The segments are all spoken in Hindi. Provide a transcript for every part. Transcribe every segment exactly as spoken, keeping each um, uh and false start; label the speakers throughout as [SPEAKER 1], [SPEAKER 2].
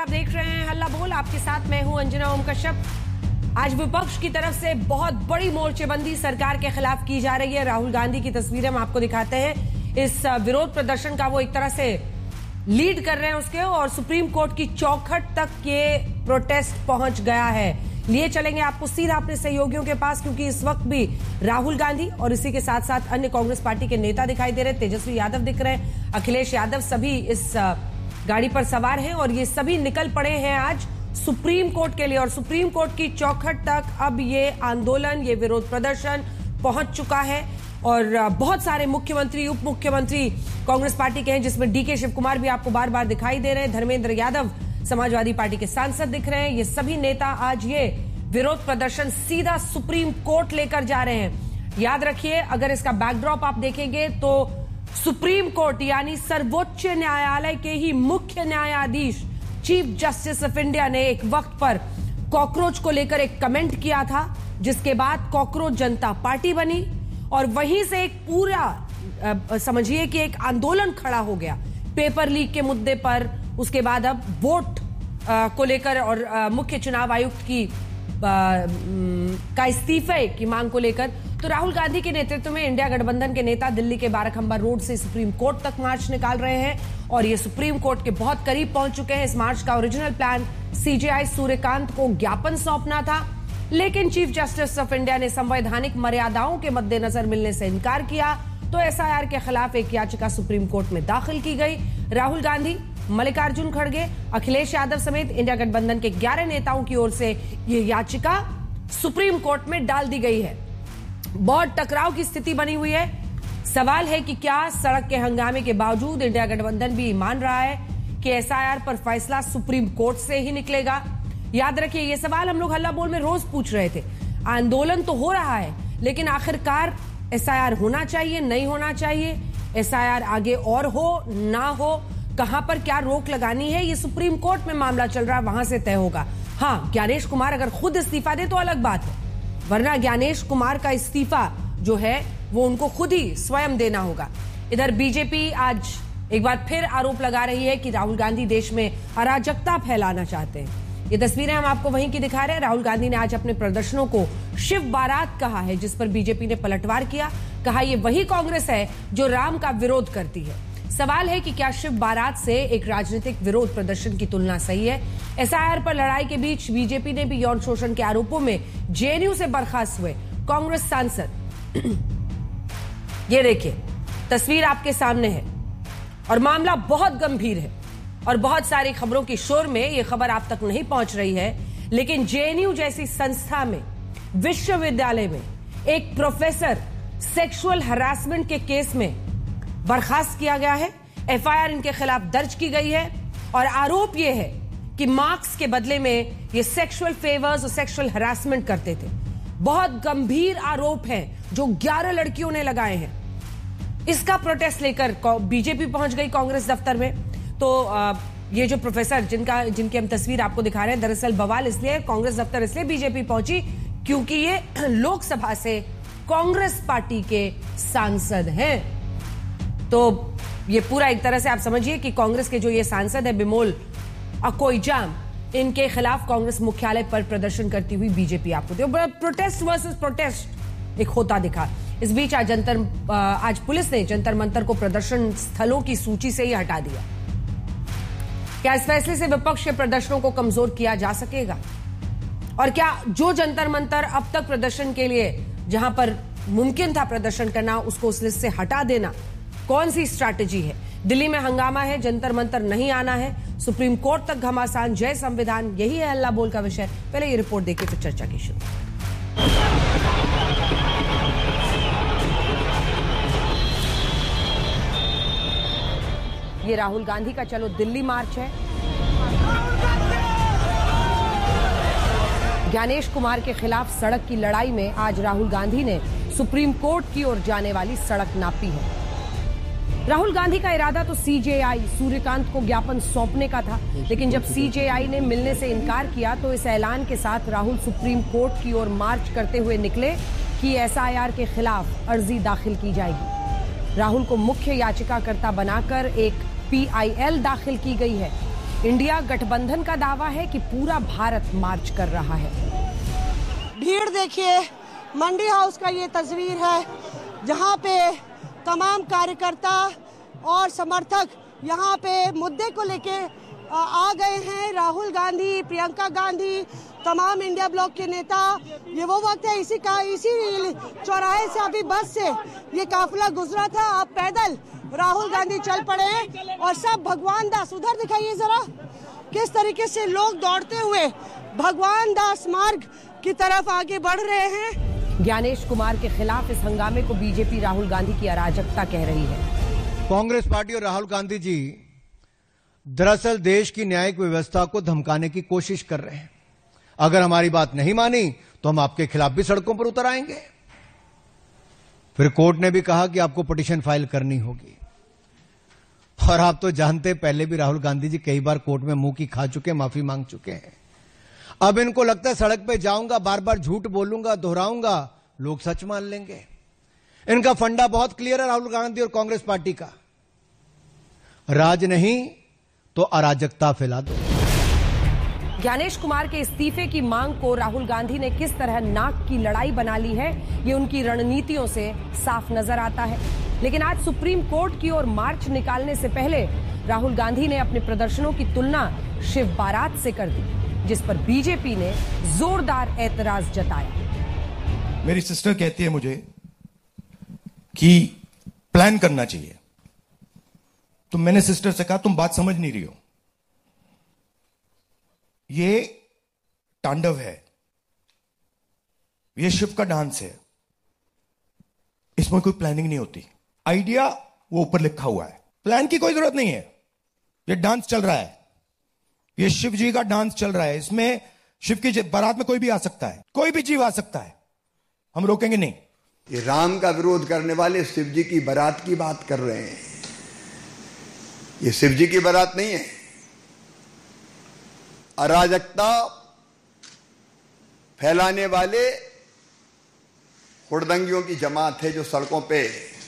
[SPEAKER 1] आप देख रहे हैं हल्ला बोल, आपके साथ मैं हूं अंजना ओम कश्यप। आज विपक्ष की तरफ से बहुत बड़ी मोर्चेबंदी सरकार के खिलाफ की जा रही है। राहुल गांधी की तस्वीरें हम आपको दिखाते हैं। इस विरोध प्रदर्शन का वो एक तरह से लीड कर रहे हैं उसके, और सुप्रीम कोर्ट की चौखट तक ये प्रोटेस्ट पहुंच गया है। लिए चलेंगे आपको सीधा अपने सहयोगियों के पास, क्योंकि इस वक्त भी राहुल गांधी और इसी के साथ साथ अन्य कांग्रेस पार्टी के नेता दिखाई दे रहे हैं। तेजस्वी यादव दिख रहे हैं, अखिलेश यादव, सभी इस गाड़ी पर सवार हैं और ये सभी निकल पड़े हैं आज सुप्रीम कोर्ट के लिए। और सुप्रीम कोर्ट की चौखट तक अब ये आंदोलन, ये विरोध प्रदर्शन पहुंच चुका है। और बहुत सारे मुख्यमंत्री, उप मुख्यमंत्री कांग्रेस पार्टी के हैं, जिसमें डी के शिव कुमार भी आपको बार बार दिखाई दे रहे हैं। धर्मेंद्र यादव समाजवादी पार्टी के सांसद दिख रहे हैं। ये सभी नेता आज ये विरोध प्रदर्शन सीधा सुप्रीम कोर्ट लेकर जा रहे हैं। याद रखिए, अगर इसका बैकड्रॉप आप देखेंगे तो सुप्रीम कोर्ट यानी सर्वोच्च न्यायालय के ही मुख्य न्यायाधीश चीफ जस्टिस ऑफ इंडिया ने एक वक्त पर कॉकरोच को लेकर एक कमेंट किया था, जिसके बाद कॉकरोच जनता पार्टी बनी और वहीं से एक पूरा समझिए कि एक आंदोलन खड़ा हो गया पेपर लीक के मुद्दे पर। उसके बाद अब वोट आ, को लेकर और आ, मुख्य चुनाव आयुक्त की आ, का इस्तीफे की मांग को लेकर। तो राहुल गांधी के नेतृत्व में इंडिया गठबंधन के नेता दिल्ली के बाराखंबा रोड से सुप्रीम कोर्ट तक मार्च निकाल रहे हैं और ये सुप्रीम कोर्ट के बहुत करीब पहुंच चुके हैं। इस मार्च का ओरिजिनल प्लान सीजेआई सूर्यकांत को ज्ञापन सौंपना था, लेकिन चीफ जस्टिस ऑफ इंडिया ने संवैधानिक मर्यादाओं के मद्देनजर मिलने से इनकार किया, तो एसआईआर के खिलाफ एक याचिका सुप्रीम कोर्ट में दाखिल की गई। राहुल गांधी, मल्लिकार्जुन खड़गे, अखिलेश यादव समेत इंडिया गठबंधन के ग्यारह नेताओं की ओर से यह याचिका सुप्रीम कोर्ट में डाल दी गई है। बहुत टकराव की स्थिति बनी हुई है। सवाल है कि क्या सड़क के हंगामे के बावजूद इंडिया गठबंधन भी मान रहा है कि एसआईआर पर फैसला सुप्रीम कोर्ट से ही निकलेगा? याद रखिए, ये सवाल हम लोग हल्ला बोल में रोज पूछ रहे थे। आंदोलन तो हो रहा है, लेकिन आखिरकार एसआईआर होना चाहिए, नहीं होना चाहिए, एसआईआर आगे और हो ना हो, कहां पर क्या रोक लगानी है, ये सुप्रीम कोर्ट में मामला चल रहा है, वहां से तय होगा। हां, ज्ञानेश कुमार अगर खुद इस्तीफा दे तो अलग बात है, वरना ज्ञानेश कुमार का इस्तीफा जो है वो उनको खुद ही स्वयं देना होगा। इधर बीजेपी आज एक बार फिर आरोप लगा रही है कि राहुल गांधी देश में अराजकता फैलाना चाहते हैं। ये तस्वीरें हम आपको वहीं की दिखा रहे हैं। राहुल गांधी ने आज अपने प्रदर्शनों को शिव बारात कहा है, जिस पर बीजेपी ने पलटवार किया। कहा ये वही कांग्रेस है जो राम का विरोध करती है। सवाल है कि क्या शिव बारात से एक राजनीतिक विरोध प्रदर्शन की तुलना सही है? एसआईआर पर लड़ाई के बीच बीजेपी ने भी यौन शोषण के आरोपों में जेएनयू से बर्खास्त हुए कांग्रेस सांसद ये देखिए, तस्वीर आपके सामने है और मामला बहुत गंभीर है और बहुत सारी खबरों की शोर में यह खबर आप तक नहीं पहुंच रही है, लेकिन जेएनयू जैसी संस्था में, विश्वविद्यालय में एक प्रोफेसर सेक्सुअल हरासमेंट के केस में बर्खास्त किया गया है। एफआईआर इनके खिलाफ दर्ज की गई है और आरोप यह है कि मार्क्स के बदले में ये सेक्सुअल फेवर्स और सेक्सुअल हरासमेंट करते थे। बहुत गंभीर आरोप हैं जो ग्यारह लड़कियों ने लगाए हैं। इसका प्रोटेस्ट लेकर बीजेपी पहुंच गई कांग्रेस दफ्तर में। तो ये जो प्रोफेसर जिनका जिनकी हम तस्वीर आपको दिखा रहे हैं, दरअसल बवाल इसलिए कांग्रेस दफ्तर इसलिए बीजेपी पहुंची क्योंकि ये लोकसभा से कांग्रेस पार्टी के सांसद हैं। तो ये पूरा एक तरह से आप समझिए कि कांग्रेस के जो ये सांसद है बिमोल अकोइजाम, इनके खिलाफ कांग्रेस मुख्यालय पर प्रदर्शन करती हुई बीजेपी आपको दे प्रोटेस्ट वर्सेस प्रोटेस्ट एक होता दिखा। इस बीच आज जंतर आज पुलिस ने जंतर मंतर को प्रदर्शन स्थलों की सूची से ही हटा दिया। क्या इस फैसले से विपक्ष के प्रदर्शनों को कमजोर किया जा सकेगा? और क्या जो जंतर मंतर अब तक प्रदर्शन के लिए जहां पर मुमकिन था प्रदर्शन करना, उसको उस लिस्ट से हटा देना कौन सी स्ट्रैटेजी है? दिल्ली में हंगामा है, जंतर मंतर नहीं आना है, सुप्रीम कोर्ट तक घमासान, जय संविधान, यही है हल्ला बोल का विषय। पहले ये रिपोर्ट देखिए फिर चर्चा की शुरू। ये राहुल गांधी का चलो दिल्ली मार्च है। ज्ञानेश कुमार के खिलाफ सड़क की लड़ाई में आज राहुल गांधी ने सुप्रीम कोर्ट की ओर जाने वाली सड़क नापी है। राहुल गांधी का इरादा तो सीजेआई सूर्यकांत को ज्ञापन सौंपने का था, लेकिन जब सीजेआई ने मिलने से इनकार किया तो इस ऐलान के साथ राहुल सुप्रीम कोर्ट की ओर मार्च करते हुए निकले कि एसआईआर के खिलाफ अर्जी दाखिल की जाएगी। राहुल को मुख्य याचिकाकर्ता बनाकर एक पीआईएल दाखिल की गई है। इंडिया गठबंधन का दावा है कि पूरा भारत मार्च कर रहा है।
[SPEAKER 2] भीड़ देखिए, मंडी हाउस का ये तस्वीर है जहां पे तमाम कार्यकर्ता और समर्थक यहां पे मुद्दे को लेके आ गए हैं। राहुल गांधी, प्रियंका गांधी, तमाम इंडिया ब्लॉक के नेता। ये वो वक्त है, इसी का इसी चौराहे से अभी बस से ये काफिला गुजरा था। अब पैदल राहुल गांधी चल पड़े और सब भगवान दास, उधर दिखाइए जरा किस तरीके से लोग दौड़ते हुए भगवान दास मार्ग की तरफ आगे बढ़ रहे हैं।
[SPEAKER 1] ज्ञानेश कुमार के खिलाफ इस हंगामे को बीजेपी राहुल गांधी की अराजकता कह रही है।
[SPEAKER 3] कांग्रेस पार्टी और राहुल गांधी जी दरअसल देश की न्यायिक व्यवस्था को धमकाने की कोशिश कर रहे हैं। अगर हमारी बात नहीं मानी तो हम आपके खिलाफ भी सड़कों पर उतर आएंगे। फिर कोर्ट ने भी कहा कि आपको पिटीशन फाइल करनी होगी। और आप तो जानते, पहले भी राहुल गांधी जी कई बार कोर्ट में मुंह की खा चुके, माफी मांग चुके हैं। अब इनको लगता है सड़क पे जाऊंगा, बार बार झूठ बोलूंगा, दोहराऊंगा, लोग सच मान लेंगे। इनका फंडा बहुत क्लियर है राहुल गांधी और कांग्रेस पार्टी का, राज नहीं तो अराजकता फैला दो।
[SPEAKER 1] ज्ञानेश कुमार के इस्तीफे की मांग को राहुल गांधी ने किस तरह नाक की लड़ाई बना ली है, ये उनकी रणनीतियों से साफ नजर आता है। लेकिन आज सुप्रीम कोर्ट की ओर मार्च निकालने से पहले राहुल गांधी ने अपने प्रदर्शनों की तुलना शिव बारात से कर दी, जिस पर बीजेपी ने जोरदार एतराज जताया।
[SPEAKER 4] मेरी सिस्टर कहती है मुझे कि प्लान करना चाहिए, तो मैंने सिस्टर से कहा तुम बात समझ नहीं रही हो, ये तांडव है, ये शिव का डांस है, इसमें कोई प्लानिंग नहीं होती। आइडिया वो ऊपर लिखा हुआ है, प्लान की कोई जरूरत नहीं है। ये डांस चल रहा है, ये शिव जी का डांस चल रहा है, इसमें शिव की बारात में कोई भी आ सकता है, कोई भी जीव आ सकता है, हम रोकेंगे नहीं।
[SPEAKER 5] ये राम का विरोध करने वाले शिव जी की बारात की बात कर रहे हैं। ये शिव जी की बारात नहीं है। अराजकता फैलाने वाले हुड़दंगियों की जमात है जो सड़कों पे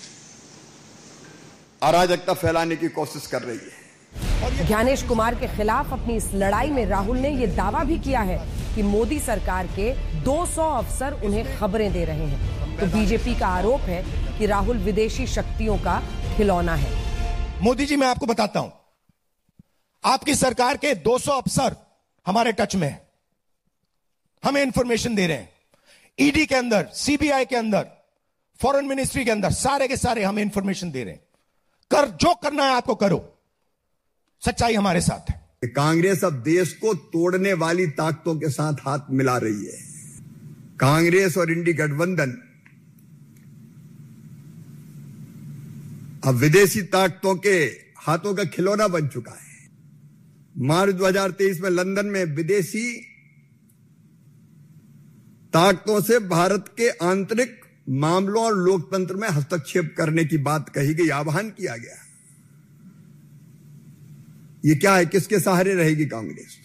[SPEAKER 5] अराजकता फैलाने की कोशिश कर रही है।
[SPEAKER 1] ज्ञानेश कुमार के खिलाफ अपनी इस लड़ाई में राहुल ने यह दावा भी किया है कि मोदी सरकार के दो सौ अफसर उन्हें खबरें दे रहे हैं। तो बीजेपी का आरोप है कि राहुल विदेशी शक्तियों का खिलौना है।
[SPEAKER 4] मोदी जी, मैं आपको बताता हूं, आपकी सरकार के दो सौ अफसर हमारे टच में है, हमें इंफॉर्मेशन दे रहे हैं। ईडी के अंदर, सीबीआई के अंदर, फॉरेन मिनिस्ट्री के अंदर, सारे के सारे हमें इंफॉर्मेशन दे रहे हैं। कर जो करना है आपको करो, सच्चाई हमारे साथ है।
[SPEAKER 5] कांग्रेस अब देश को तोड़ने वाली ताकतों के साथ हाथ मिला रही है। कांग्रेस और इंडी गठबंधन अब विदेशी ताकतों के हाथों का खिलौना बन चुका है। मार्च दो हज़ार तेईस में लंदन में विदेशी ताकतों से भारत के आंतरिक मामलों और लोकतंत्र में हस्तक्षेप करने की बात कही गई, आह्वान किया गया। ये क्या है, किसके सहारे रहेगी कांग्रेस?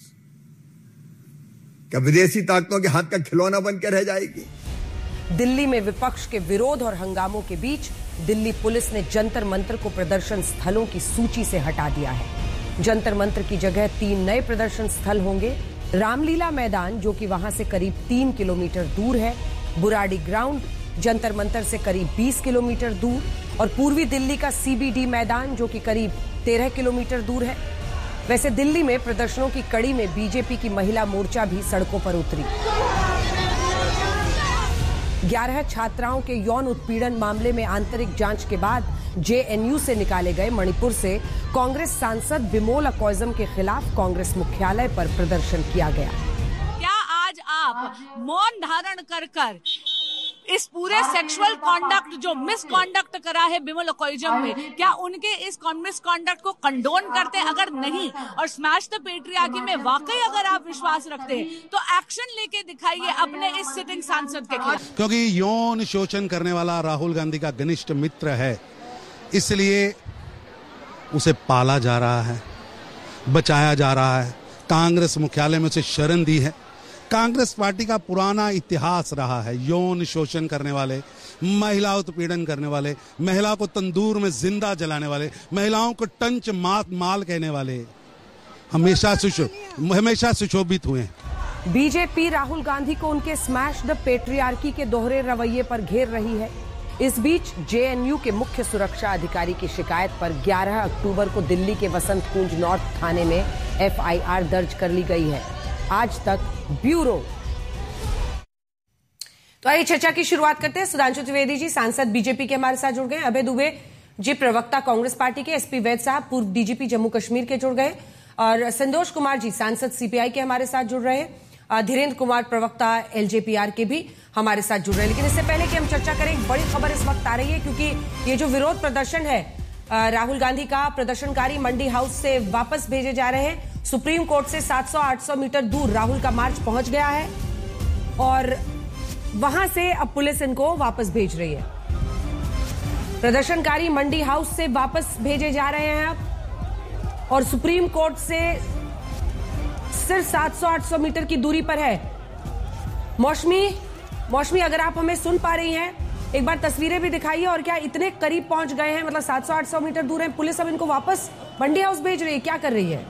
[SPEAKER 5] क्या विदेशी ताकतों के हाथ का खिलौना बनकर रह जाएगी?
[SPEAKER 1] दिल्ली में विपक्ष के विरोध और हंगामों के बीच दिल्ली पुलिस ने जंतर मंतर को प्रदर्शन स्थलों की सूची से हटा दिया है। जंतर मंतर की जगह तीन नए प्रदर्शन स्थल होंगे। रामलीला मैदान, जो कि वहां से करीब तीन किलोमीटर दूर है, बुराड़ी ग्राउंड जंतर मंतर से करीब बीस किलोमीटर दूर, और पूर्वी दिल्ली का सीबीडी मैदान, जो कि करीब तेरह किलोमीटर दूर है। वैसे दिल्ली में प्रदर्शनों की कड़ी में बीजेपी की महिला मोर्चा भी सड़कों पर उतरी। ग्यारह छात्राओं के यौन उत्पीड़न मामले में आंतरिक जांच के बाद जेएनयू से निकाले गए मणिपुर से कांग्रेस सांसद बिमोल अकॉइजम के खिलाफ कांग्रेस मुख्यालय पर प्रदर्शन किया गया।
[SPEAKER 6] क्या आज आप मौन धारण कर कर इस पूरे सेक्सुअल कॉन्डक्ट जो मिसकॉन्डक्ट करा है बिमोल अकॉइजम में, क्या उनके इस मिसकॉन्डक्ट को कंडोन करते? अगर नहीं और स्मैश द पेट्रियार्की में वाकई अगर आप विश्वास रखते हैं तो एक्शन लेके दिखाइए अपने इस सिटिंग सांसद के खिलाफ।
[SPEAKER 7] क्योंकि यौन शोषण करने वाला राहुल गांधी का घनिष्ठ मित्र है, इसलिए उसे पाला जा रहा है, बचाया जा रहा है। कांग्रेस मुख्यालय में उसे शरण दी है। कांग्रेस पार्टी का पुराना इतिहास रहा है यौन शोषण करने वाले, महिला उत्पीड़न करने वाले, महिला को तंदूर में जिंदा जलाने वाले, महिलाओं को टंच मात माल कहने वाले हमेशा सुशो हमेशा सुशोभित हुए हैं।
[SPEAKER 1] बीजेपी राहुल गांधी को उनके स्मैश द पेट्रियार्की के दोहरे रवैये पर घेर रही है। इस बीच जेएनयू के मुख्य सुरक्षा अधिकारी की शिकायत पर ग्यारह अक्टूबर को दिल्ली के वसंत कुंज नॉर्थ थाने में एफआईआर दर्ज कर ली गई है। आज तक ब्यूरो। तो आइए चर्चा की शुरुआत करते हैं। सुधांशु त्रिवेदी जी सांसद बीजेपी के हमारे साथ जुड़ गए। अभय दुबे जी प्रवक्ता कांग्रेस पार्टी के, एसपी वैद साहब पूर्व डीजीपी जम्मू कश्मीर के जुड़ गए, और संतोष कुमार जी सांसद सीपीआई के हमारे साथ जुड़ रहे हैं। धीरेन्द्र कुमार प्रवक्ता एलजेपीआर के भी हमारे साथ जुड़ रहे हैं। लेकिन इससे पहले कि हम चर्चा करें, एक बड़ी खबर इस वक्त आ रही है, क्योंकि ये जो विरोध प्रदर्शन है राहुल गांधी का, प्रदर्शनकारी मंडी हाउस से वापस भेजे जा रहे हैं। सुप्रीम कोर्ट से सात सौ आठ सौ मीटर दूर राहुल का मार्च पहुंच गया है और वहां से अब पुलिस इनको वापस भेज रही है। प्रदर्शनकारी मंडी हाउस से वापस भेजे जा रहे हैं अब, और सुप्रीम कोर्ट से सिर्फ सात सौ आठ सौ मीटर की दूरी पर है। मौसमी मौसमी अगर आप हमें सुन पा रही हैं, एक बार तस्वीरें भी दिखाइए। और क्या इतने करीब पहुंच गए हैं, मतलब सात सौ आठ सौ मीटर दूर है, पुलिस अब इनको वापस मंडी हाउस भेज रही है, क्या कर रही है?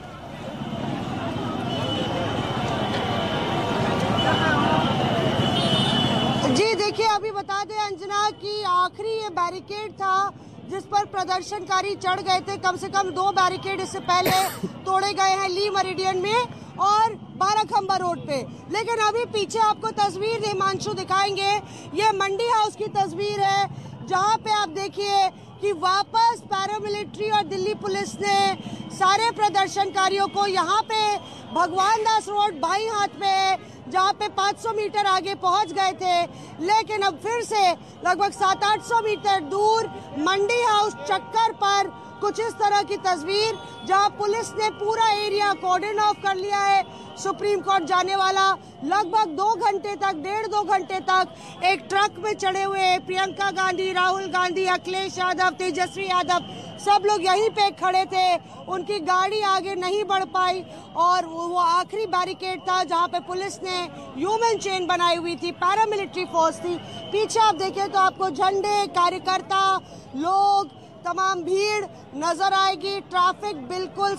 [SPEAKER 2] जी देखिए, अभी बता दें अंजना कि आखिरी ये बैरिकेड था जिस पर प्रदर्शनकारी चढ़ गए थे। कम से कम दो बैरिकेड इससे पहले तोड़े गए हैं ली मेरिडियन में और बाराखंबा रोड पे। लेकिन अभी पीछे आपको तस्वीर हिमांशु दिखाएंगे, ये मंडी हाउस की तस्वीर है, जहां पे आप देखिए कि वापस पैरामिलिट्री और दिल्ली पुलिस ने सारे प्रदर्शनकारियों को यहाँ पे भगवान दास रोड बाई हाथ में, जहाँ पे पाँच सौ मीटर आगे पहुंच गए थे, लेकिन अब फिर से लगभग सात आठ सौ मीटर दूर मंडी हाउस चक्कर पर कुछ इस तरह की तस्वीर, जहां पुलिस ने पूरा एरिया कॉर्डन ऑफ कर लिया है। सुप्रीम कोर्ट जाने वाला लगभग दो घंटे तक, डेढ़ दो घंटे तक एक ट्रक में चढ़े हुए प्रियंका गांधी, राहुल गांधी, अखिलेश यादव, तेजस्वी यादव, सब लोग यहीं पे खड़े थे। उनकी गाड़ी आगे नहीं बढ़ पाई और वो आखिरी बैरिकेड था जहां पे पुलिस ने ह्यूमन चेन बनाई हुई थी, पैरामिलिट्री फोर्स थी। पीछे आप देखें तो आपको झंडे, कार्यकर्ता, लोग, तमाम भीड़ नजर आएगी। ट्रैफिक बिल्कुल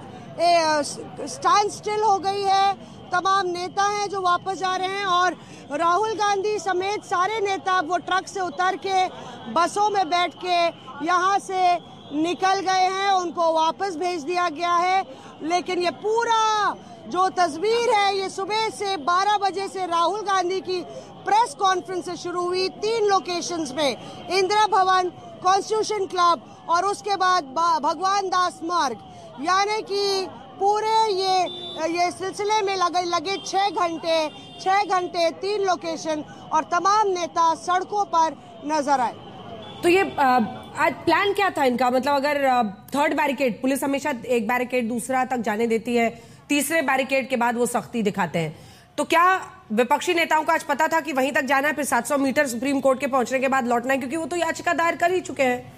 [SPEAKER 2] स्टैंड स्टिल हो गई है। तमाम नेता हैं जो वापस जा रहे हैं और राहुल गांधी समेत सारे नेता वो ट्रक से उतर के बसों में बैठ के यहाँ से निकल गए हैं, उनको वापस भेज दिया गया है। लेकिन ये पूरा जो तस्वीर है, ये सुबह से बारह बजे से राहुल गांधी की प्रेस कॉन्फ्रेंस से शुरू हुई तीन लोकेशंस में, इंदिरा भवन, कॉन्स्टिट्यूशन क्लब और उसके बाद भगवान दास मार्ग, यानी कि पूरे ये ये सिलसिले में लगे लगे छह घंटे छह घंटे तीन लोकेशन और तमाम नेता सड़कों पर नजर आए।
[SPEAKER 1] तो ये आज प्लान क्या था इनका? मतलब अगर थर्ड बैरिकेड, पुलिस हमेशा एक बैरिकेड दूसरा तक जाने देती है, तीसरे बैरिकेड के बाद वो सख्ती दिखाते हैं, तो क्या विपक्षी नेताओं को आज पता था कि वहीं तक जाना है, फिर सात सौ मीटर सुप्रीम कोर्ट के पहुंचने के बाद लौटना है? क्योंकि वो तो याचिका दायर कर ही चुके हैं।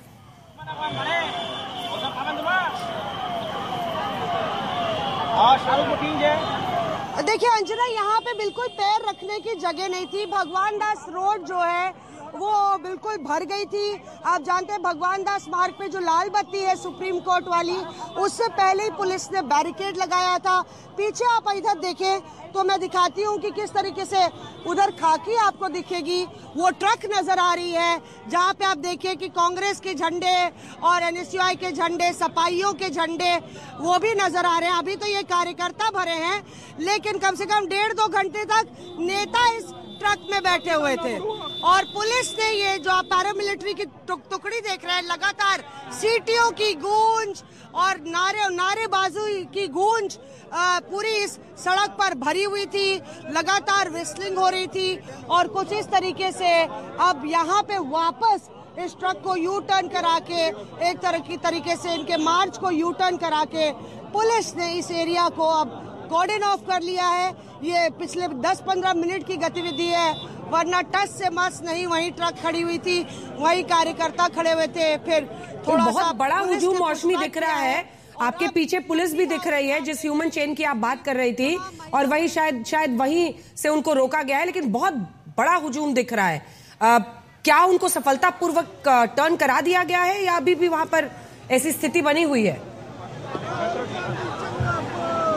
[SPEAKER 2] देखिए अंजना, यहाँ पे बिल्कुल पैर रखने की जगह नहीं थी। भगवान दास रोड जो है वो बिल्कुल भर गई थी। आप जानते हैं भगवान दास मार्ग पे जो लाल बत्ती है सुप्रीम कोर्ट वाली, उससे पहले ही पुलिस ने बैरिकेड लगाया था। पीछे आप इधर देखें तो मैं दिखाती हूँ कि किस तरीके से उधर खाकी आपको दिखेगी, वो ट्रक नजर आ रही है, जहाँ पे आप देखिए कि कांग्रेस के झंडे और एनएसयूआई के झंडे, सपाइयों के झंडे वो भी नजर आ रहे हैं। अभी तो ये कार्यकर्ता भरे हैं, लेकिन कम से कम डेढ़ दो घंटे तक नेता इस ट्रक में बैठे हुए थे और पुलिस ने ये जो आप पैरामिलिट्री की टुकड़ी देख रहे हैं, लगातार सीटियों की गूंज और नारे नारेबाजी की गूंज पूरी इस सड़क पर भरी हुई थी। लगातार विस्लिंग हो रही थी और कुछ इस तरीके से अब यहाँ पे वापस इस ट्रक को यू टर्न करा के, एक तरह की तरीके से इनके मार्च को यू टर्न करा के पुलिस ने इस एरिया को अब कॉर्डन ऑफ कर लिया है। ये पिछले दस पंद्रह मिनट की गतिविधि है, वरना टस से मस नहीं, वहीं ट्रक खड़ी हुई थी, वहीं कार्यकर्ता खड़े हुए थे। फिर थोड़ा
[SPEAKER 1] बहुत बड़ा हुजूम मौसमी दिख रहा है, आपके पीछे पुलिस भी दिख रही है जिस ह्यूमन चेन की आप बात कर रही थी, और वही शायद शायद वहीं से उनको रोका गया है, लेकिन बहुत बड़ा हुजूम दिख रहा है। आ, क्या उनको सफलतापूर्वक टर्न करा दिया गया है या अभी भी वहां पर ऐसी स्थिति बनी हुई है?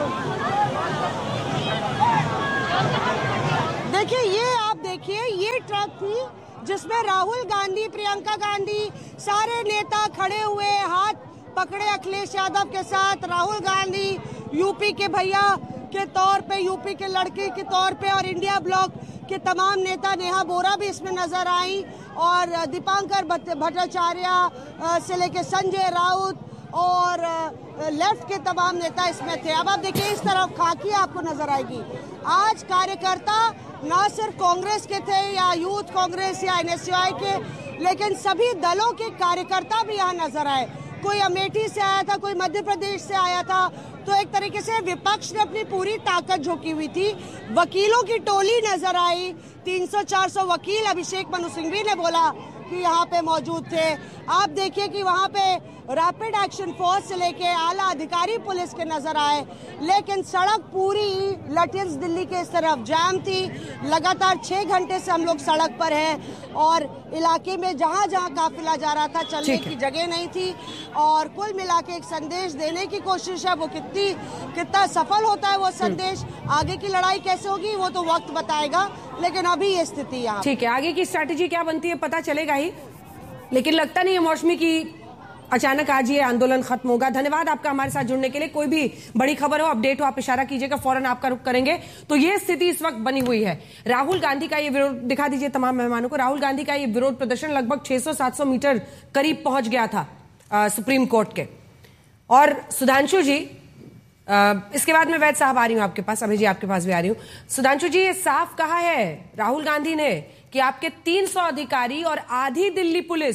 [SPEAKER 2] ट्रक थी जिसमें राहुल गांधी, प्रियंका गांधी, सारे नेता खड़े हुए, हाथ पकड़े अखिलेश यादव के साथ। राहुल गांधी यूपी के भैया के तौर पे, यूपी के लड़के के तौर पे, और इंडिया ब्लॉक के तमाम नेता, नेहा बोरा भी इसमें नजर आई, और दीपांकर भट्टाचार्य से लेके संजय राउत और लेफ्ट के तमाम नेता इसमें थे। अब आप देखिए इस तरफ खाकी आपको नजर आएगी। आज कार्यकर्ता ना सिर्फ कांग्रेस के थे या यूथ कांग्रेस या एनएसयूआई के, लेकिन सभी दलों के कार्यकर्ता भी यहाँ नजर आए। कोई अमेठी से आया था, कोई मध्य प्रदेश से आया था। तो एक तरीके से विपक्ष ने अपनी पूरी ताकत झोंकी हुई थी। वकीलों की टोली नजर आई, तीन सौ चार सौ वकील अभिषेक मनु सिंघवी ने बोला कि यहाँ पे मौजूद थे। आप देखिए कि वहाँ पे रैपिड एक्शन फोर्स से लेके आला अधिकारी पुलिस के नजर आए, लेकिन सड़क पूरी लटियंस दिल्ली के इस तरफ जाम थी। लगातार छह घंटे से हम लोग सड़क पर हैं और इलाके में जहाँ जहाँ काफिला जा रहा था चलने की जगह नहीं थी। और कुल मिला के एक संदेश देने की कोशिश है, वो कितनी कितना सफल होता है वो संदेश, आगे की लड़ाई कैसे होगी वो तो वक्त बताएगा, लेकिन अभी ये स्थिति यहाँ।
[SPEAKER 1] ठीक है, आगे की स्ट्रैटेजी क्या बनती है पता चलेगा ही, लेकिन लगता नहीं है मौसमी की अचानक आज ये आंदोलन खत्म होगा। धन्यवाद आपका हमारे साथ जुड़ने के लिए। कोई भी बड़ी खबर हो, अपडेट हो, आप इशारा कीजिएगा, फौरन आपका रुख करेंगे। तो ये स्थिति इस वक्त बनी हुई है। राहुल गांधी का ये विरोध, दिखा दीजिए तमाम मेहमानों को, राहुल गांधी का ये विरोध प्रदर्शन लगभग छह सौ सात सौ मीटर करीब पहुंच गया था आ, सुप्रीम कोर्ट के। और सुधांशु जी, आ, इसके बाद में वैद साहब आ रही हूं आपके पास, अभी जी आपके पास भी आ रही हूं। सुधांशु जी, ये साफ कहा है राहुल गांधी ने कि आपके तीन सौ अधिकारी और आधी दिल्ली पुलिस,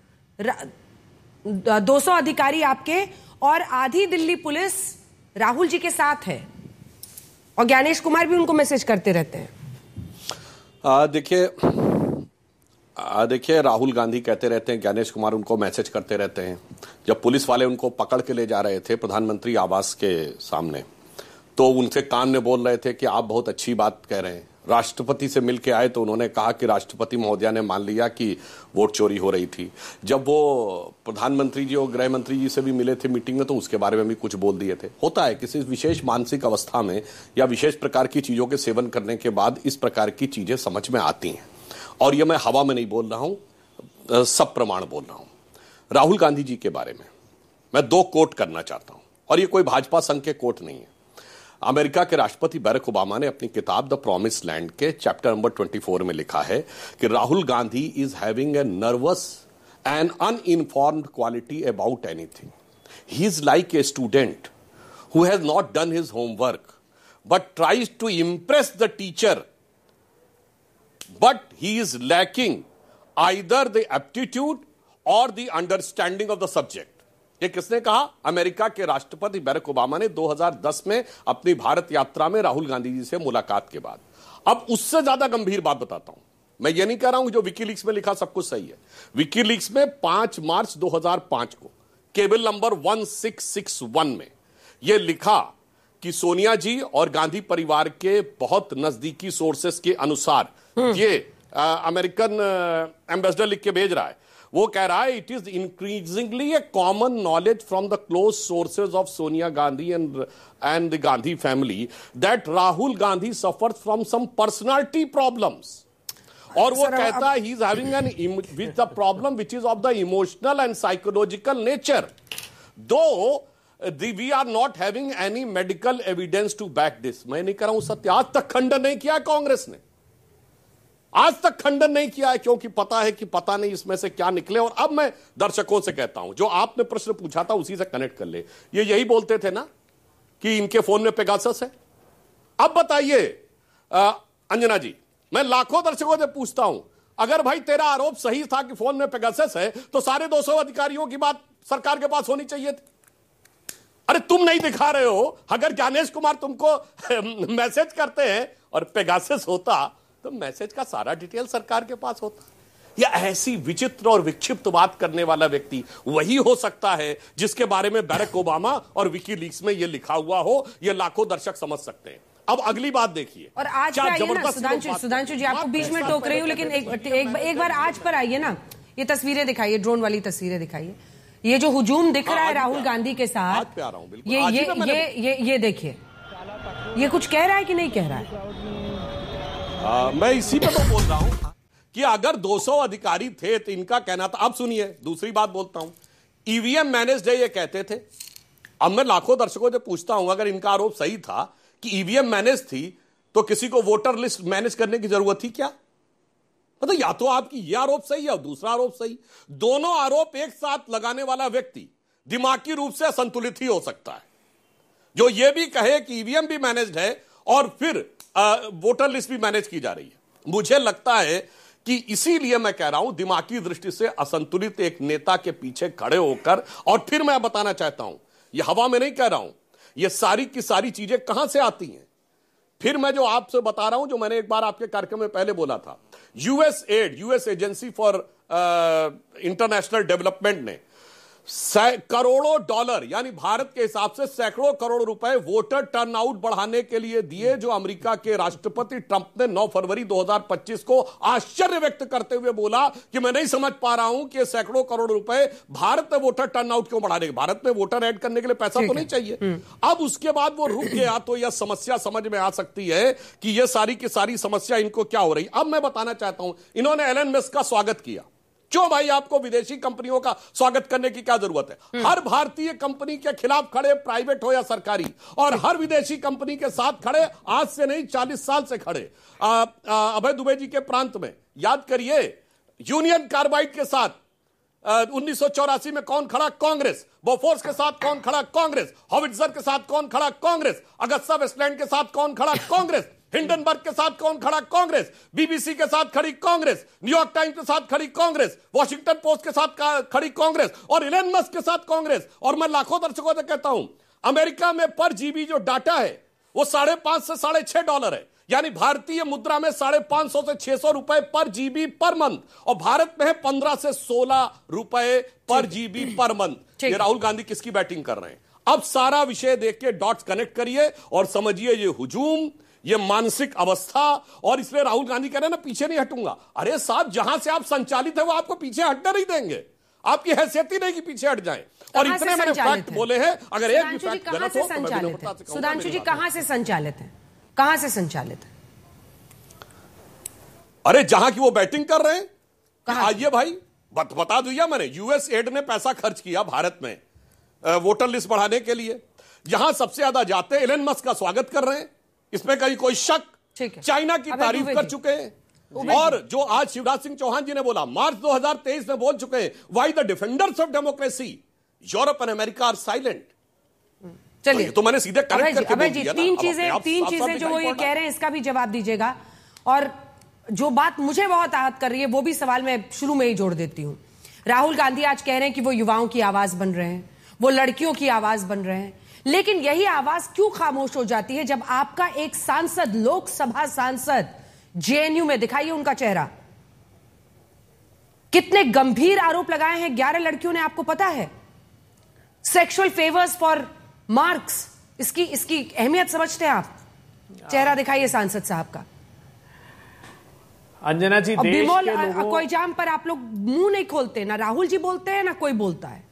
[SPEAKER 1] दो सौ अधिकारी आपके और आधी दिल्ली पुलिस राहुल जी के साथ है, और ज्ञानेश कुमार भी उनको मैसेज करते रहते हैं।
[SPEAKER 8] देखिए देखिए राहुल गांधी कहते रहते हैं, ज्ञानेश कुमार उनको मैसेज करते रहते हैं। जब पुलिस वाले उनको पकड़ के ले जा रहे थे प्रधानमंत्री आवास के सामने, तो उनसे कान में बोल रहे थे कि आप बहुत अच्छी बात कह रहे हैं। राष्ट्रपति से मिलके आए तो उन्होंने कहा कि राष्ट्रपति महोदया ने मान लिया कि वोट चोरी हो रही थी। जब वो प्रधानमंत्री जी और गृह मंत्री जी से भी मिले थे मीटिंग में, तो उसके बारे में भी कुछ बोल दिए थे। होता है किसी विशेष मानसिक अवस्था में या विशेष प्रकार की चीजों के सेवन करने के बाद इस प्रकार की चीजें समझ में आती हैं। और ये मैं हवा में नहीं बोल रहा हूं, सब प्रमाण बोल रहा हूं। राहुल गांधी जी के बारे में मैं दो कोट करना चाहता हूं, और ये कोई भाजपा संघ के कोट नहीं है। अमेरिका के राष्ट्रपति बैरक ओबामा ने अपनी किताब द प्रॉमिस लैंड के चैप्टर नंबर चौबीस में लिखा है कि Rahul Gandhi is having a nervous and uninformed quality about anything. He is like a student who has not done his homework but tries to Impress the teacher, but he is lacking either the aptitude और the understanding of the subject. ये किसने कहा? अमेरिका के राष्ट्रपति बैरक ओबामा ने दो हज़ार दस में अपनी भारत यात्रा में राहुल गांधी जी से मुलाकात के बाद। अब उससे ज्यादा गंभीर बात बताता हूं। मैं ये नहीं कह रहा हूं जो विकीलीक्स में लिखा सब कुछ सही है। विकीलीक्स में पांच मार्च दो हज़ार पांच को केबल नंबर सोलह सौ इकसठ में यह लिखा कि सोनिया जी और गांधी परिवार के बहुत नजदीकी सोर्सेस के अनुसार, ये अमेरिकन एम्बेसडर लिख के भेज रहा है, वो कह रहा है it is increasingly A common knowledge from the close sources of Sonia Gandhi and and the Gandhi family that Rahul Gandhi suffers from some personality problems. और वो कहता है he is having an with the problem which is of the emotional and psychological nature, दो we are not having any medical evidence to back this. मैं नहीं कह रहा हूं सत्य, आज तक खंडन नहीं किया कांग्रेस ने, आज तक खंडन नहीं किया है, क्योंकि पता है कि पता नहीं इसमें से क्या निकले। और अब मैं दर्शकों से कहता हूं, जो आपने प्रश्न पूछा था उसी से कनेक्ट कर ले। ये यही बोलते थे ना कि इनके फोन में पेगासस है। अब बताइए अंजना जी, मैं लाखों दर्शकों से पूछता हूं, अगर भाई तेरा आरोप सही था कि फोन में पेगासस है, तो सारे दो सौ अधिकारियों की बात सरकार के पास होनी चाहिए थी। अरे तुम नहीं दिखा रहे हो। अगर ज्ञानेश कुमार तुमको मैसेज करते हैं और पेगासस होता, तो मैसेज का सारा डिटेल सरकार के पास होता। या ऐसी विचित्र और विक्षिप्त बात करने वाला व्यक्ति वही हो सकता है जिसके बारे में बैरक ओबामा और विकीलीक्स में यह लिखा हुआ हो। यह लाखों दर्शक समझ सकते हैं। अब अगली बात देखिए,
[SPEAKER 1] और आज पे आइए ना सुधांशु, सुधांशु जी आपको बीच में टोक रही हूं, लेकिन एक, एक, एक बार आज पर आइए ना। ये तस्वीरें दिखाइए, ड्रोन वाली तस्वीरें दिखाइए। ये जो हुजूम दिख रहा है राहुल गांधी के साथ,
[SPEAKER 8] पे आ रहा हूं,
[SPEAKER 1] ये ये ये ये ये देखिए, ये कुछ कह रहा है कि नहीं कह रहा है?
[SPEAKER 8] आ, मैं इसी पे तो बोल रहा हूं कि अगर दो सौ अधिकारी थे तो इनका कहना था। अब सुनिए दूसरी बात बोलता हूं, ईवीएम मैनेज्ड है ये कहते थे। अब मैं लाखों दर्शकों से पूछता हूं, अगर इनका आरोप सही था कि ईवीएम मैनेज थी तो किसी को वोटर लिस्ट मैनेज करने की जरूरत थी क्या? मतलब या तो आपकी ये आरोप सही है और दूसरा आरोप सही। दोनों आरोप एक साथ लगाने वाला व्यक्ति दिमागी रूप से असंतुलित ही हो सकता है, जो ये भी कहे कि ईवीएम भी मैनेज्ड है और फिर आ, वोटर लिस्ट भी मैनेज की जा रही है। मुझे लगता है कि इसीलिए मैं कह रहा हूं दिमागी दृष्टि से असंतुलित एक नेता के पीछे खड़े होकर, और फिर मैं बताना चाहता हूं, यह हवा में नहीं कह रहा हूं, यह सारी की सारी चीजें कहां से आती हैं। फिर मैं जो आपसे बता रहा हूं, जो मैंने एक बार आपके कार्यक्रम में पहले बोला था, US add, US agency for international development ने करोड़ों डॉलर यानी भारत के हिसाब से सैकड़ों करोड़ रुपए वोटर टर्नआउट बढ़ाने के लिए दिए, जो अमेरिका के राष्ट्रपति ट्रंप ने नौ फरवरी दो हज़ार पच्चीस को आश्चर्य व्यक्त करते हुए बोला कि मैं नहीं समझ पा रहा हूं कि सैकड़ों करोड़ रुपए भारत में वोटर टर्नआउट क्यों बढ़ाने के, भारत में वोटर ऐड करने के लिए पैसा तो नहीं चाहिए। अब उसके बाद वो रुक गया तो यह समस्या समझ में आ सकती है कि यह सारी की सारी समस्या इनको क्या हो रही। अब मैं बताना चाहता हूं, इन्होंने एलन मस्क का स्वागत किया। क्यों भाई, आपको विदेशी कंपनियों का स्वागत करने की क्या जरूरत है? हर भारतीय कंपनी के खिलाफ खड़े, प्राइवेट हो या सरकारी, और हर विदेशी कंपनी के साथ खड़े, आज से नहीं चालीस साल से खड़े। अभय दुबे जी के प्रांत में याद करिए, यूनियन कार्बाइड के साथ उन्नीस सौ चौरासी में कौन खड़ा? कांग्रेस। बोफोर्स के साथ कौन खड़ा? कांग्रेस। हॉविट्जर के साथ कौन खड़ा? कांग्रेस। अगस्ता वेस्टलैंड के साथ कौन खड़ा? कांग्रेस। हिंडनबर्ग के साथ कौन खड़ा? कांग्रेस। बीबीसी के साथ खड़ी कांग्रेस, न्यूयॉर्क टाइम्स के साथ खड़ी कांग्रेस, वॉशिंगटन पोस्ट के साथ खड़ी कांग्रेस, और एलन मस्क के साथ कांग्रेस। और मैं लाखों दर्शकों से कहता हूं, अमेरिका में पर जीबी जो डाटा है वो साढ़े पांच से साढ़े छह डॉलर है, यानी भारतीय मुद्रा में साढ़े पांच सौ से छह सौ रुपए पर जीबी पर मंथ, और भारत में है पंद्रह से सोलह रुपए पर जीबी पर मंथ। ये राहुल गांधी किसकी बैटिंग कर रहे हैं? अब सारा विषय देख के डॉट्स कनेक्ट करिए और समझिए ये हुजूम, ये मानसिक अवस्था। और इसलिए राहुल गांधी कह रहे हैं ना, पीछे नहीं हटूंगा। अरे साहब, जहां से आप संचालित है वो आपको पीछे हटने नहीं देंगे, आपकी हैसियत ही नहीं कि पीछे हट जाएं। और इतने मैंने फैक्ट बोले हैं, अगर एक भी फैक्ट गलत हो तो मैं भी बता सकता हूं।
[SPEAKER 1] सुधांशु जी कहां से संचालित है? कहां से संचालित है?
[SPEAKER 8] अरे जहां की वो बैटिंग कर रहे हैं। आइए भाई, बत, बता दिया मैंने, यूएस एड ने पैसा खर्च किया भारत में वोटर लिस्ट बढ़ाने के लिए। जहां सबसे ज्यादा जाते हैं, एलन मस्क का स्वागत कर रहे हैं, इसमें कहीं कोई शक। चाइना की तारीफ कर चुके हैं, और जो आज शिवराज सिंह चौहान जी ने बोला, मार्च दो हज़ार तेईस में बोल चुके हैं, why the defenders of democracy Europe and America are silent. चलिए, तो, तो मैंने सीधे कनेक्ट करके बोल दिया।
[SPEAKER 1] तीन चीजें तीन चीजें जो वो ये कह रहे हैं, इसका भी जवाब दीजिएगा। और जो बात मुझे बहुत आहत कर रही है, वो भी सवाल मैं शुरू में ही जोड़ देती हूं। राहुल गांधी आज कह रहे हैं कि वो युवाओं की आवाज बन रहे हैं, वो लड़कियों की आवाज बन रहे हैं, लेकिन यही आवाज क्यों खामोश हो जाती है जब आपका एक सांसद, लोकसभा सांसद जेएनयू में, दिखाइए उनका चेहरा, कितने गंभीर आरोप लगाए हैं ग्यारह लड़कियों ने, आपको पता है? सेक्सुअल फेवर्स फॉर मार्क्स, इसकी इसकी अहमियत समझते हैं आप? चेहरा दिखाइए सांसद साहब का।
[SPEAKER 9] अंजना जी, देश
[SPEAKER 1] बिमोल
[SPEAKER 9] के लोगों...
[SPEAKER 1] कोई जाम पर आप लोग मुंह नहीं खोलते, ना राहुल जी बोलते हैं ना कोई बोलता है।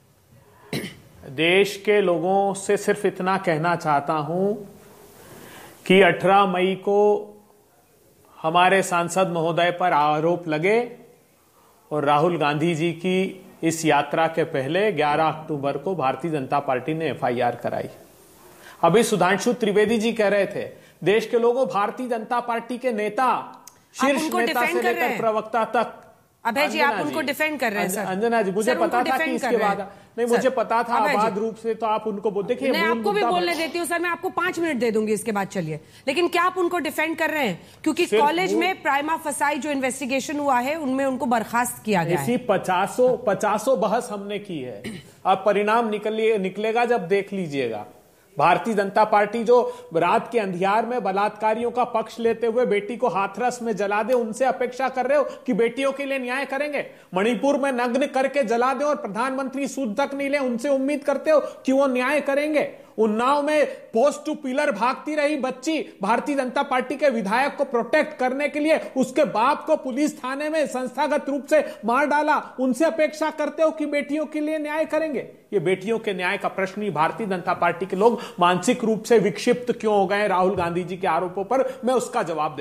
[SPEAKER 9] देश के लोगों से सिर्फ इतना कहना चाहता हूं कि अठारह मई को हमारे सांसद महोदय पर आरोप लगे और राहुल गांधी जी की इस यात्रा के पहले ग्यारह अक्टूबर को भारतीय जनता पार्टी ने एफआईआर कराई। अभी सुधांशु त्रिवेदी जी कह रहे थे, देश के लोगों, भारतीय जनता पार्टी के नेता, शीर्ष नेता से लेकर प्रवक्ता तक।
[SPEAKER 1] अभय जी, आप उनको डिफेंड कर रहे हैं सर।
[SPEAKER 9] अंजना जी, मुझे पता था कि इसके बाद नहीं, मुझे पता था अबाध रूप से, तो आप उनको बोल, देखिए
[SPEAKER 1] मैं आपको भी बोलने देती हूँ सर, मैं आपको पांच मिनट दे दूंगी इसके बाद, चलिए। लेकिन क्या आप उनको डिफेंड कर रहे हैं? क्योंकि कॉलेज में प्राइमा फसाई जो इन्वेस्टिगेशन हुआ है, उनमें उनको बर्खास्त किया गया है।
[SPEAKER 9] इसी पचासों पचासों बहस हमने की है। अब परिणाम निकलिए निकलेगा जब देख लीजिएगा। भारतीय जनता पार्टी जो रात के अंधियार में बलात्कारियों का पक्ष लेते हुए बेटी को हाथरस में जला दे, उनसे अपेक्षा कर रहे हो कि बेटियों के लिए न्याय करेंगे? मणिपुर में नग्न करके जला दे और प्रधानमंत्री सूद तक नहीं ले, उनसे उम्मीद करते हो कि वो न्याय करेंगे? उन्नाव में पोस्ट टू पिलर भागती रही बच्ची, भारतीय जनता पार्टी के विधायक को प्रोटेक्ट करने के लिए उसके बाप को पुलिस थाने में संस्थागत रूप से मार डाला, उनसे अपेक्षा करते हो कि बेटियों के लिए न्याय करेंगे? ये बेटियों के न्याय का प्रश्न ही भारतीय जनता पार्टी के लोग मानसिक रूप से विक्षिप्त क्यों हो गए राहुल गांधी जी के आरोपों पर, मैं उसका जवाब देता हूं।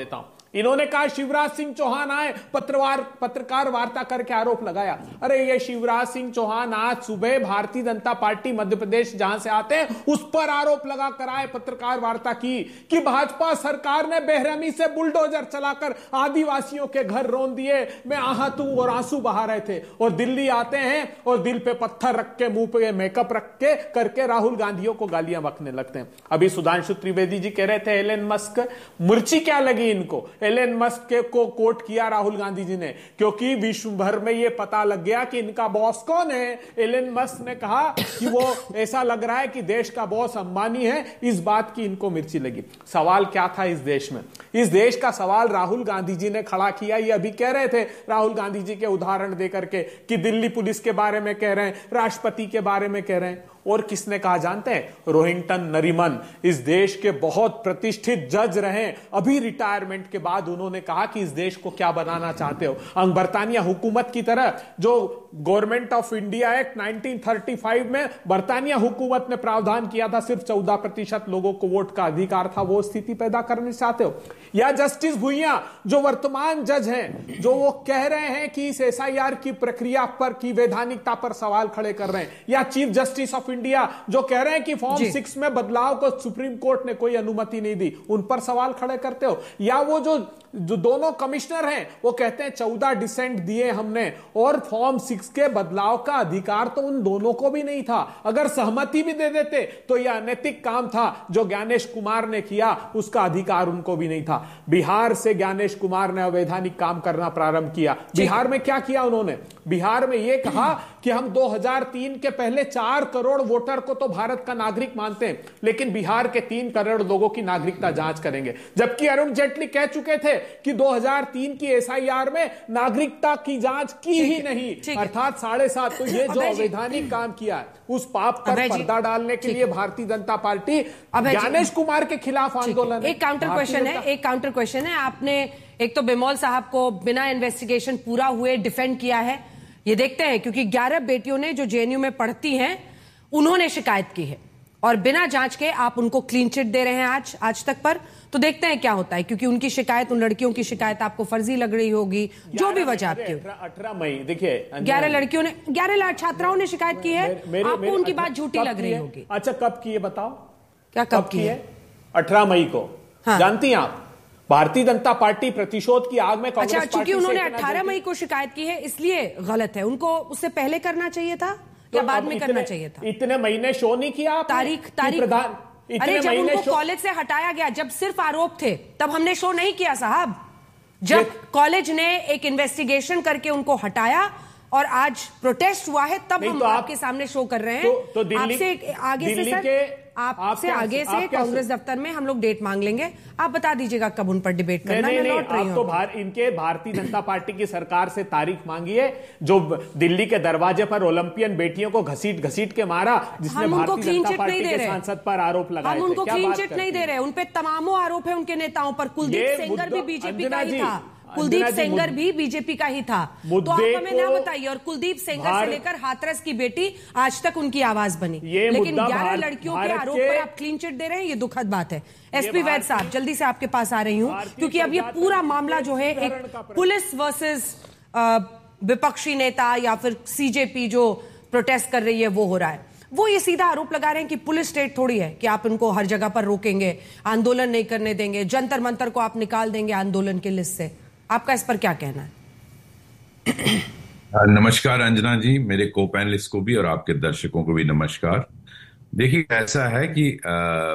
[SPEAKER 9] इन्होंने कहा शिवराज सिंह चौहान आए, पत्रकार पत्रकार वार्ता करके आरोप लगाया। अरे ये शिवराज सिंह चौहान आज सुबह भारतीय जनता पार्टी मध्य प्रदेश जहां से आते हैं उस पर आरोप लगा कर आए, पत्रकार वार्ता की कि भाजपा सरकार ने बेरहमी से बुलडोजर चलाकर आदिवासियों के घर रौंद दिए, मैं आहत हूं और आंसू बहा रहे थे। और दिल्ली आते हैं और दिल पे पत्थर रख के, मुंह पे मेकअप रख के करके राहुल गांधियों को गालियां बकने लगते हैं। अभी सुधांशु त्रिवेदी जी कह रहे थे एलन मस्क, मिर्ची क्या लगी इनको, एलन मस्क के को कोट किया राहुल गांधी जी ने, क्योंकि विश्व भर में यह पता लग गया कि इनका बॉस कौन है। एलन मस्क ने कहा कि वो ऐसा लग रहा है कि देश का बॉस अंबानी है, इस बात की इनको मिर्ची लगी। सवाल क्या था इस देश में? इस देश का सवाल राहुल गांधी जी ने खड़ा किया। ये अभी कह रहे थे राहुल गांधी जी के उदाहरण देकर के कि दिल्ली पुलिस के बारे में कह रहे हैं, राष्ट्रपति के बारे में कह रहे हैं। और किसने कहा जानते हैं? रोहिंटन नरीमन, इस देश के बहुत प्रतिष्ठित जज रहे, अभी रिटायरमेंट के बाद उन्होंने कहा कि इस देश को क्या बनाना चाहते हो। अंग बरतानिया हुकूमत की तरह जो government of India act nineteen thirty five में बरतानिया हुकूमत ने प्रावधान किया था, सिर्फ चौदह प्रतिशत लोगों को वोट का अधिकार था, वो स्थिति पैदा करना चाहते हो? या जस्टिस भुइयां जो वर्तमान जज हैं, जो वो कह रहे हैं कि इस एस आई आर की प्रक्रिया पर की वैधानिकता पर सवाल खड़े कर रहे हैं, या चीफ जस्टिस ऑफ इंडिया जो कह रहे हैं कि फॉर्म सिक्स में बदलाव को सुप्रीम कोर्ट ने कोई अनुमति नहीं दी, उन पर सवाल खड़े करते हो? या वो जो जो दोनों कमिश्नर हैं वो कहते हैं चौदह डिसेंट दिए हमने और फॉर्म सिक्स के बदलाव का अधिकार तो उन दोनों को भी नहीं था, अगर सहमति भी दे देते तो यह अनैतिक काम था जो ज्ञानेश कुमार ने किया, उसका अधिकार उनको भी नहीं था। बिहार से ज्ञानेश कुमार ने अवैधानिक काम करना प्रारंभ किया। बिहार में क्या किया उन्होंने? बिहार में यह कहा कि हम दो हज़ार तीन के पहले चार करोड़ वोटर को तो भारत का नागरिक मानते हैं, लेकिन बिहार के तीन करोड़ लोगों की नागरिकता जांच करेंगे। जबकि अरुण जेटली कह चुके थे कि दो हज़ार तीन की एस आई आर में नागरिकता की जांच की ही नहीं, अर्थात साढ़े सात। तो ये जो अवैधानिक काम किया है उस पाप पर पर्दा डालने के लिए भारतीय जनता पार्टी ज्ञानेश कुमार के खिलाफ आंदोलन।
[SPEAKER 1] एक काउंटर क्वेश्चन है, एक काउंटर क्वेश्चन है। आपने एक तो बिमोल साहब को बिना इन्वेस्टिगेशन पूरा हुए डिफेंड किया है, ये देखते हैं, क्योंकि ग्यारह बेटियों ने जो जे एन यू में पढ़ती हैं उन्होंने शिकायत की है और बिना जांच के आप उनको क्लीन चिट दे रहे हैं आज आज तक पर। तो देखते हैं क्या होता है, क्योंकि उनकी शिकायत, उन लड़कियों की शिकायत आपको फर्जी लग रही होगी, जो भी वजह आपकी।
[SPEAKER 9] अठारह मई देखिए,
[SPEAKER 1] ग्यारह लड़कियों ने, ग्यारह छात्राओं ने शिकायत की है, आपको उनकी बात झूठी लग रही होगी।
[SPEAKER 9] अच्छा, कब की है बताओ?
[SPEAKER 1] क्या कब की है?
[SPEAKER 9] अठारह मई को। जानती हैं आप, भारतीय जनता पार्टी प्रतिशोध की आग में कांग्रेस।
[SPEAKER 1] अच्छा, चूंकि उन्होंने अठारह मई को शिकायत की है इसलिए गलत है, उनको उससे पहले करना चाहिए था या बाद में करना चाहिए था?
[SPEAKER 9] इतने महीने शो नहीं किया,
[SPEAKER 1] तारीख तारीख
[SPEAKER 9] प्रधान।
[SPEAKER 1] अरे जब उनको कॉलेज से हटाया गया, जब सिर्फ आरोप थे, तब हमने शो नहीं किया साहब। जब कॉलेज ने एक इन्वेस्टिगेशन करके उनको हटाया और आज प्रोटेस्ट हुआ है, तब हम तो आप, आपके सामने शो कर रहे हैं। तो, तो दिल्ली, आपसे आगे से सर आपसे आगे से कांग्रेस दफ्तर में हम लोग डेट मांग लेंगे, आप बता दीजिएगा कब उन पर डिबेट करना।
[SPEAKER 9] नहीं, नहीं, नहीं, आप तो भार, इनके भारतीय जनता पार्टी की सरकार से तारीख मांगिए, जो दिल्ली के दरवाजे पर ओलंपियन बेटियों को घसीट घसीट के मारा, जिसने भारतीय जनता पार्टी के सांसद पर आरोप लगाए।
[SPEAKER 1] हम उनको क्लीन चिट नहीं दे रहे, उन पे तमामों आरोप है उनके नेताओं पर। कुलदीप सेंगर भी बीजेपी का ही था, कुलदीप सेंगर भी बीजेपी का ही था, तो आप हमें ना बताइए। और कुलदीप सेंगर से लेकर हाथरस की बेटी आज तक उनकी आवाज बनी, लेकिन ग्यारह लड़कियों के आरोप पर आप क्लीन चिट दे रहे हैं, ये दुखद बात है। एसपी वैद साहब, जल्दी से आपके पास आ रही हूं, क्योंकि अब ये पूरा मामला जो है एक पुलिस वर्सेस विपक्षी नेता या फिर सीजेपी जो प्रोटेस्ट कर रही है वो हो रहा है। वो ये सीधा आरोप लगा रहे हैं कि पुलिस स्टेट थोड़ी है कि आप इनको हर जगह पर रोकेंगे, आंदोलन नहीं करने देंगे, जंतर मंतर को आप निकाल देंगे आंदोलन की लिस्ट से। आपका इस पर क्या कहना है?
[SPEAKER 10] नमस्कार अंजना जी, मेरे को पैनलिस्ट को भी और आपके दर्शकों को भी नमस्कार। देखिए, ऐसा है कि आ,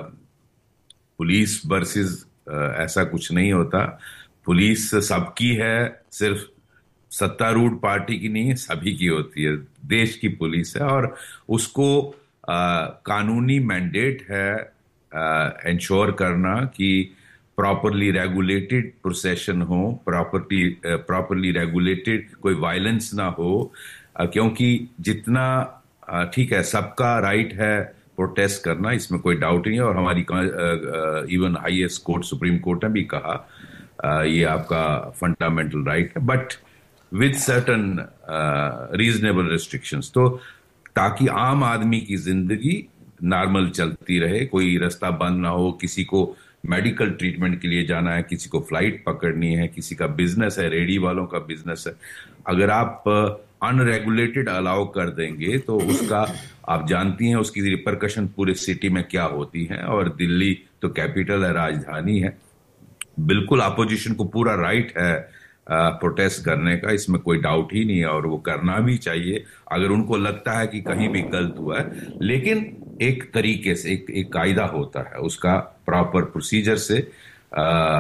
[SPEAKER 10] पुलिस वर्सेस ऐसा कुछ नहीं होता। पुलिस सबकी है, सिर्फ सत्तारूढ़ पार्टी की नहीं है, सभी की होती है। देश की पुलिस है और उसको आ, कानूनी मैंडेट है इंश्योर करना कि प्रॉपरली रेगुलेटेड प्रोसेशन हो, प्रॉपर्टी प्रॉपरली रेगुलेटेड, कोई वायलेंस ना हो, क्योंकि जितना ठीक है, सबका राइट है प्रोटेस्ट करना, इसमें कोई डाउट नहीं है। और हमारी even highest court, supreme court ने भी कहा आ, ये आपका फंडामेंटल राइट है, but with certain reasonable restrictions, तो ताकि आम आदमी की जिंदगी नॉर्मल चलती रहे, कोई रास्ता बंद ना हो, किसी को मेडिकल ट्रीटमेंट के लिए जाना है, किसी को फ्लाइट पकड़नी है, किसी का बिजनेस है, रेडी वालों का बिजनेस है, अगर आप अनरेगुलेटेड अलाउ कर देंगे तो उसका आप जानती हैं उसकी रिपरकशन पूरे सिटी में क्या होती है। और दिल्ली तो कैपिटल है, राजधानी है, बिल्कुल अपोजिशन को पूरा राइट है प्रोटेस्ट करने का, इसमें कोई डाउट ही नहीं है और वो करना भी चाहिए अगर उनको लगता है कि कहीं भी गलत हुआ है। लेकिन एक तरीके से एक एक कायदा होता है, उसका प्रॉपर प्रोसीजर से आ,